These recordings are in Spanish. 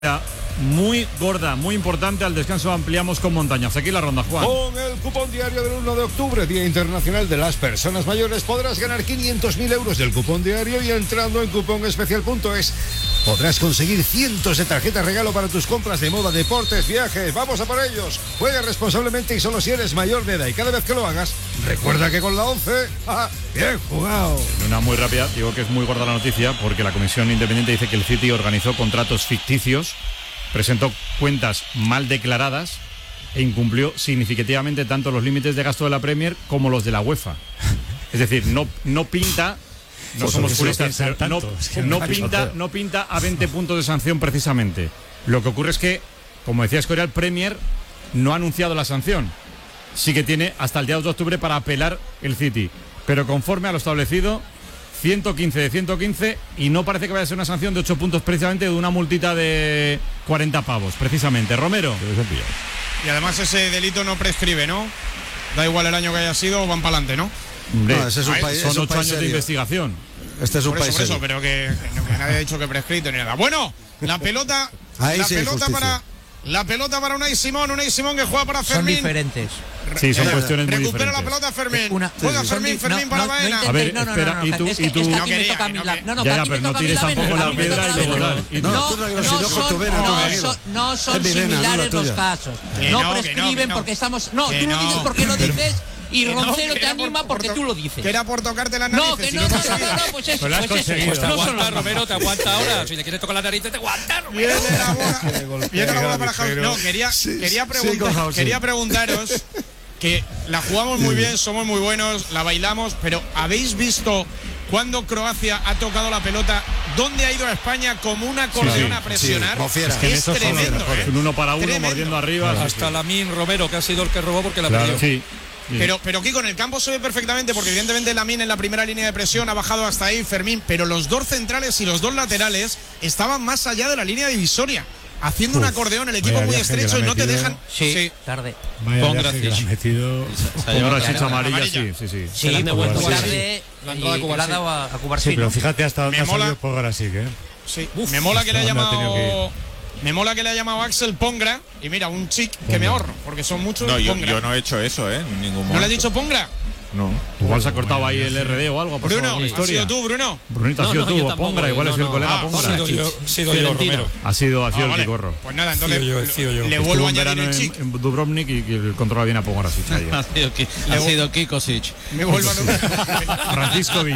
Muy gorda, muy importante. Al descanso ampliamos con montañas. Aquí la ronda, Juan. Con el cupón diario del 1 de octubre, Día Internacional de las Personas Mayores, podrás ganar 500.000 euros del cupón diario, y entrando en cuponespecial.es podrás conseguir cientos de tarjetas regalo para tus compras de moda, deportes, viajes. ¡Vamos a por ellos! Juega responsablemente y solo si eres mayor de edad, y cada vez que lo hagas, recuerda que con la 11, ¡bien jugado! En una muy rápida, digo que es muy gorda la noticia porque la Comisión Independiente dice que el City organizó contratos ficticios, presentó cuentas mal declaradas e incumplió significativamente tanto los límites de gasto de la Premier como los de la UEFA. Es decir, no pinta, no pues somos puristas, no pinta a 20 puntos de sanción precisamente. Lo que ocurre es que, como decía Escorial, Premier no ha anunciado la sanción. Sí que tiene hasta el día 2 de octubre para apelar el City, pero conforme a lo establecido, 115 de 115, y no parece que vaya a ser una sanción de 8 puntos precisamente, de una multita de 40 pavos, precisamente. Romero. Y además ese delito no prescribe, ¿no? Da igual el año que haya sido, van para adelante, ¿no? Hombre, no, ese es un país, son 8 años serio de investigación. Este es un país serio. Pero que nadie ha dicho que prescrito ni nada. Bueno, la pelota, la pelota para Unai Simón que juega para Fermín. Son diferentes. Sí, son cuestiones muy diferentes. Recupera la pelota Fermín. Juega Fermín para Baena. A ver, espera, y tú no quería. Ya, pero no tires tampoco la piedra y luego tal. No son similares los casos. No prescriben porque estamos... No, tú lo dices porque lo dices... Y Roncero te anima porque tú lo dices. Que era por tocarte la nariz. No, que no, pues eso. Pues lo has conseguido. Pues te aguanta, Romero, te aguanta ahora. Si le quieres tocar la nariz, te aguanta, Romero. Viene la bola para House. No, quería preguntaros, que la jugamos muy bien, somos muy buenos, la bailamos, pero ¿habéis visto cuando Croacia ha tocado la pelota, dónde ha ido a España como un acordeón a presionar? Es tremendo. Un uno para uno, mordiendo arriba. Hasta Lamine Romero, que ha sido el que robó porque la perdió. Sí. Pero Kiko, en el campo se ve perfectamente, porque evidentemente Lamine en la primera línea de presión ha bajado hasta ahí, Fermín, pero los dos centrales y los dos laterales estaban más allá de la línea divisoria, haciendo un acordeón, el equipo muy estrecho, y no te dejan. Sí, tarde. Pongracic metido. Pongracic amarilla, sí. Sí, me vuelvo tarde. La entrada a dado a Cubarsí. Sí, pero fíjate hasta dónde ha salido Pongracic, ¿eh? Sí, me mola que le haya llamado. Me mola que le haya llamado Axel Pongra. Y mira, un chic que me ahorro, porque son muchos. No, yo no he hecho eso, en ningún momento. ¿No le has dicho Pongra? No. Igual se ha cortado ahí el RD o algo. Bruno, ¿has sido tú, Bruno? Brunito, ha sido tú, o Pongra, igual es el colega Pongra. Ha sido yo, Romero. Ha sido el Picorro. Pues nada, entonces le vuelvo a añadir el chic. En Dubrovnik y el controla bien a Pongracic. Ha sido Kikosic. Me vuelvo a Franciscovic.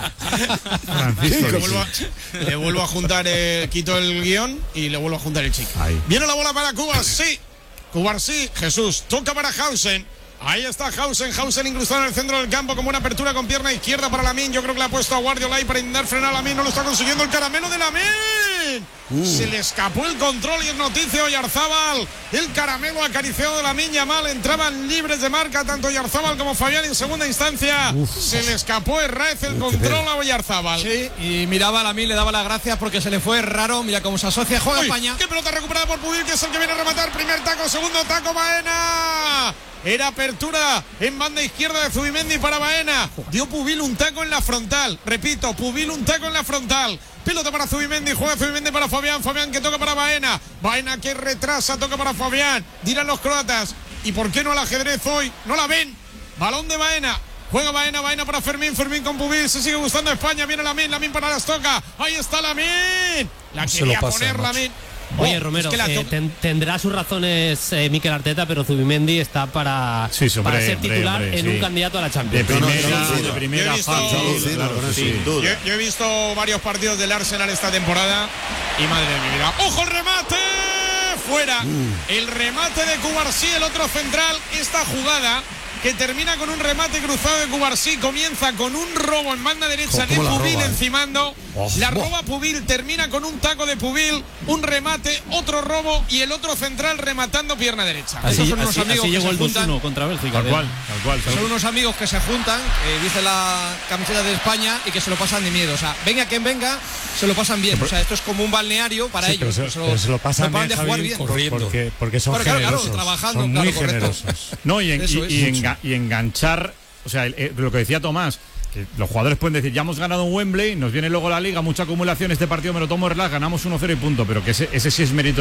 Le vuelvo a juntar, quito el guión y le vuelvo a juntar el chic. Viene la bola para Cuba, sí. Cubarsí, Jesús, toca para Hausen. Ahí está Hausen incrustado en el centro del campo como una apertura con pierna izquierda para Lamine. Yo creo que le ha puesto a Guardiola ahí para intentar frenar a Lamine. No lo está consiguiendo el caramelo de Lamine. Se le escapó el control y es noticia Oyarzábal. El caramelo acariciado de Lamine Yamal. Entraban libres de marca tanto Oyarzábal como Fabián en segunda instancia. Se le escapó Herrez el control a Oyarzábal. Sí, y miraba a Lamine, le daba las gracias porque se le fue raro. Mira cómo se asocia. Juega España. Qué pelota recuperada por Pubil, que es el que viene a rematar. Primer taco, segundo taco, Baena. Era apertura en banda izquierda de Zubimendi para Baena. Dio Pubil un taco en la frontal. Repito, Pubil un taco en la frontal. Pelota para Zubimendi, juega Zubimendi para Fabián. Fabián que toca para Baena. Baena que retrasa, toca para Fabián. Dirán los croatas. ¿Y por qué no al ajedrez hoy? No la ven. Balón de Baena. Juega Baena para Fermín con Pubil. Se sigue gustando España. Viene Lamine para las toca. Ahí está Lamine. La quería poner Lamine. Oye, Romero, es que tendrá sus razones Mikel Arteta, pero Zubimendi está para ser titular en un candidato a la Champions. De primera Yo he visto varios partidos del Arsenal esta temporada y madre de mi vida. ¡Ojo el remate! Fuera. El remate de Cubarsí, el otro central. Esta jugada que termina con un remate cruzado de Cubarsí, comienza con un robo en banda derecha de Pubil encimando. La roba Pubil, termina con un taco de Pubil, un remate, otro robo y el otro central rematando pierna derecha. Esos son unos amigos que se juntan contra Bélgica. Tal cual. Son unos amigos que se juntan, dice la camiseta de España, y que se lo pasan de miedo. O sea, venga quien venga, se lo pasan bien. O sea, esto es como un balneario para ellos. Pero se lo pasan bien, de jugar bien. Porque son generosos. Claro, trabajando, son muy generosos. No, y enganchar, o sea, lo que decía Tomás, que los jugadores pueden decir, ya hemos ganado en Wembley, nos viene luego la Liga, mucha acumulación, este partido me lo tomo relax, ganamos 1-0 y punto, pero que ese sí es mérito